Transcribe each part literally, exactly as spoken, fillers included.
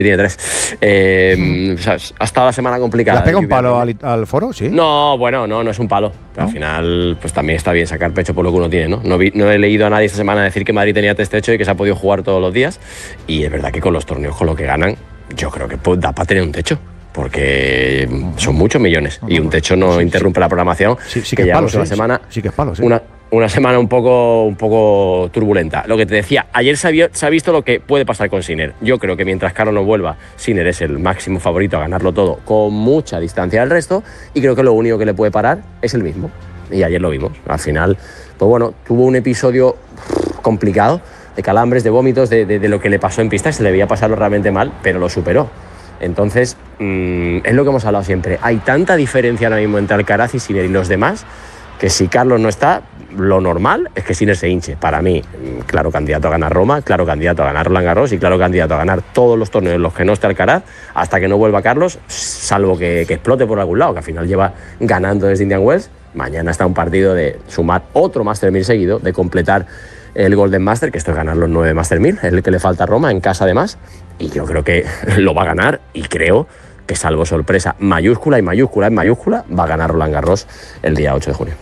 Tiene tres. Eh, mm. o sea, ha estado la semana complicada. ¿Le has pegado un palo al, al foro? Sí. No, bueno, no, no es un palo. Pero ¿no? Al final, pues también está bien sacar pecho por lo que uno tiene, ¿no? No, vi, no he leído a nadie esta semana decir que Madrid tenía test hecho y que se ha podido jugar todos los días. Y es verdad que con los torneos, con lo que ganan, yo creo que pues, da para tener un techo. Porque son muchos millones. Y un techo no sí, interrumpe sí. la programación. Sí, sí que, que es palo, sí, una semana, sí que es palo, sí. Una, Una semana un poco, un poco turbulenta. Lo que te decía, ayer se, había, se ha visto lo que puede pasar con Sinner. Yo creo que mientras Carlos no vuelva, Sinner es el máximo favorito a ganarlo todo con mucha distancia del resto y creo que lo único que le puede parar es el mismo. Y ayer lo vimos. Al final, pues bueno, tuvo un episodio complicado de calambres, de vómitos, de, de, de lo que le pasó en pista. Se le veía pasarlo realmente mal, pero lo superó. Entonces, mmm, es lo que hemos hablado siempre. Hay tanta diferencia ahora mismo entre Alcaraz y Sinner y los demás que si Carlos no está, lo normal es que Sinner se hinche. Para mí, claro candidato a ganar Roma, claro candidato a ganar Roland Garros y claro candidato a ganar todos los torneos en los que no esté Alcaraz hasta que no vuelva Carlos, salvo que, que explote por algún lado, que al final lleva ganando desde Indian Wells. Mañana está un partido de sumar otro Master mil seguido, de completar el Golden Master, que esto es ganar los nueve Master mil, es el que le falta a Roma en casa además, y yo creo que lo va a ganar y creo que salvo sorpresa mayúscula y mayúscula en mayúscula, va a ganar Roland Garros el día ocho de junio.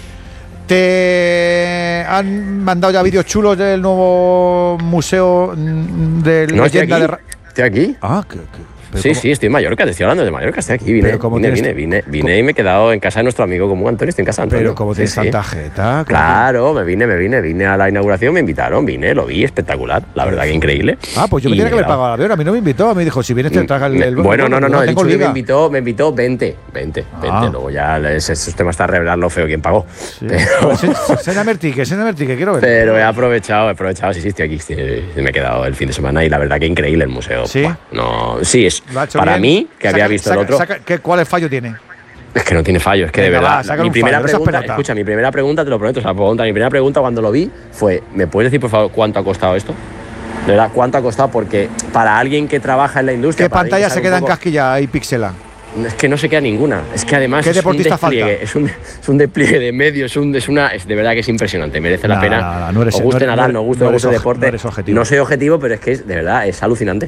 ¿Te han mandado ya vídeos chulos del nuevo museo del no, leyenda estoy aquí, de... Estoy aquí. Ah, ¿qué, qué? Sí, ¿cómo? sí, estoy en Mallorca, te estoy hablando de Mallorca, estoy aquí, vine, vine, vine, vine, vine y me he quedado en casa de nuestro amigo común Antonio, estoy en casa de Antonio. Pero como tienes sí, tanta sí. jeta. Claro, me vine, me vine, vine a la inauguración, me invitaron, vine, lo vi, espectacular, la verdad que increíble. Ah, pues yo me tenía que haber pagado la avión, a mí no me invitó, me dijo, si vienes te traga el... el bueno, no, no, no, no el hecho que me invitó, me invitó veinte, veinte, ah. veinte, luego ya ese, ese tema está a revelar lo feo quién pagó. Sí. Pero... Enséñame el ticket, enséñame el ticket, quiero ver. Pero he aprovechado, he aprovechado, sí, sí, estoy aquí, estoy, me he quedado el fin de semana y la verdad que increíble el museo. Sí. Buah, no, sí, es para mí, que saca, había visto saca, el otro. Saca, ¿qué, ¿Cuál es fallo tiene? Es que no tiene fallo, es que Venga, de verdad. Va, mi primera fallo, pregunta, escucha, mi primera pregunta, te lo prometo, o sea, la pregunta, mi primera pregunta cuando lo vi fue, ¿me puedes decir por favor cuánto ha costado esto? De verdad, ¿cuánto ha costado? Porque para alguien que trabaja en la industria. ¿Qué pantalla se queda en casquilla y pixela? Es que no se queda ninguna. Es que además ¿Qué es deportista un despliegue, falta? Es un, es un despliegue de medios, es, un, es una, es de verdad que es impresionante. Merece la no, pena. No, no, no eres, os guste no nadar, no os guste, no guste el deporte. No, no soy objetivo, pero es que es, de verdad es alucinante.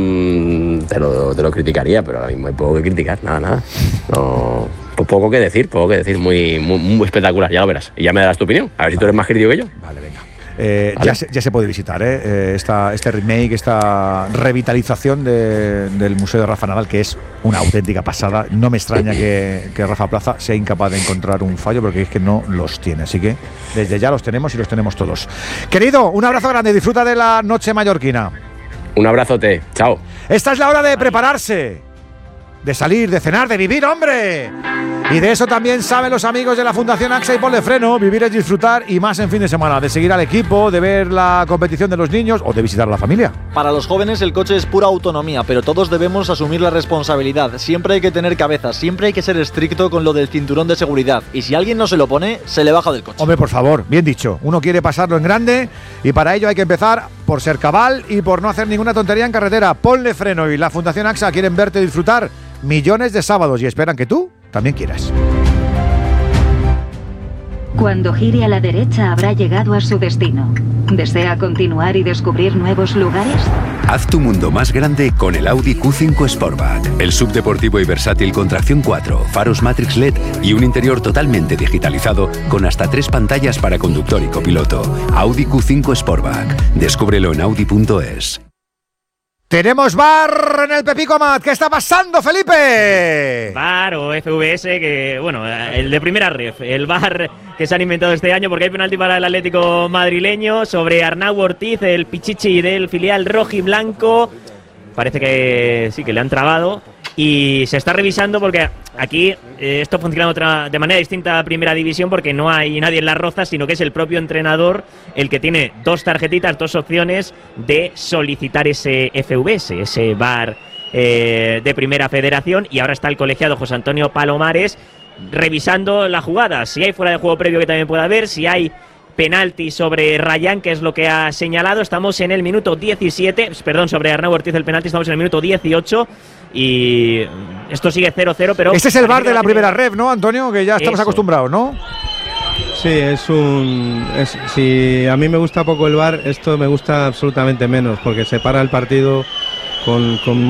Mm, te, lo, te lo criticaría, pero ahora mismo hay poco que criticar, nada, nada. No, pues poco que decir, poco que decir, muy, muy, muy espectacular, ya lo verás. Y ya me darás tu opinión, a ver si tú eres más crítico que yo. Vale, venga. Eh, ¿Vale? ya, se, ya se puede visitar ¿eh? Eh, esta, este remake, esta revitalización de, del Museo de Rafa Nadal, que es una auténtica pasada. No me extraña que, que Rafa Plaza sea incapaz de encontrar un fallo, porque es que no los tiene. Así que desde ya los tenemos y los tenemos todos. Querido, un abrazo grande, disfruta de la noche mallorquina. Un abrazote, chao. Esta es la hora de prepararse, de salir, de cenar, de vivir, hombre. Y de eso también saben los amigos de la Fundación AXA y Ponle Freno. Vivir es disfrutar, y más en fin de semana, de seguir al equipo, de ver la competición de los niños o de visitar a la familia. Para los jóvenes el coche es pura autonomía, pero todos debemos asumir la responsabilidad. Siempre hay que tener cabeza, siempre hay que ser estricto con lo del cinturón de seguridad. Y si alguien no se lo pone, se le baja del coche. Hombre, por favor, bien dicho. Uno quiere pasarlo en grande y para ello hay que empezar por ser cabal y por no hacer ninguna tontería en carretera. Ponle Freno y la Fundación AXA quieren verte disfrutar millones de sábados y esperan que tú también quieras. Cuando gire a la derecha habrá llegado a su destino. ¿Desea continuar y descubrir nuevos lugares? Haz tu mundo más grande con el Audi Q cinco Sportback. El subdeportivo y versátil con tracción cuatro, faros Matrix L E D y un interior totalmente digitalizado con hasta tres pantallas para conductor y copiloto. Audi Q cinco Sportback. Descúbrelo en audi punto es. Tenemos bar en el Pepico Amat. ¿Qué está pasando, Felipe? Bar o F V S, que bueno, el de primera ref, el bar que se han inventado este año, porque hay penalti para el Atlético madrileño sobre Arnau Ortiz, el pichichi del filial rojiblanco. Parece que sí, que le han trabado y se está revisando porque aquí eh, esto funciona de, otra, de manera distinta a Primera División, porque no hay nadie en las rozas, sino que es el propio entrenador el que tiene dos tarjetitas, dos opciones de solicitar ese F V S, ese bar eh, de Primera Federación, y ahora está el colegiado José Antonio Palomares revisando la jugada, si hay fuera de juego previo que también pueda haber, si hay penalti sobre Rayán, que es lo que ha señalado. Estamos en el minuto diecisiete, perdón, sobre Arnau Ortiz el penalti, estamos en el minuto dieciocho y esto sigue cero cero, pero... Este es el bar de la primera ref, ¿no, Antonio? Que ya estamos Eso. acostumbrados, ¿no? Sí, es un... Es, si a mí me gusta poco el bar, esto me gusta absolutamente menos, porque separa el partido con, con